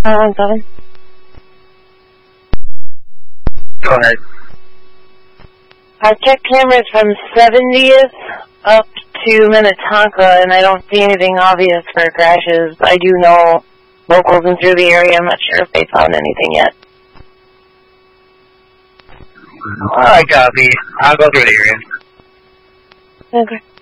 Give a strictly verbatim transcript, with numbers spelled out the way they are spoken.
five one seven. Go ahead. I checked cameras from seventieth up to Minnetonka, and I don't see anything obvious for crashes. I do know locals in through the area. I'm not sure if they found anything yet. I copy. I'll go through the area. Okay.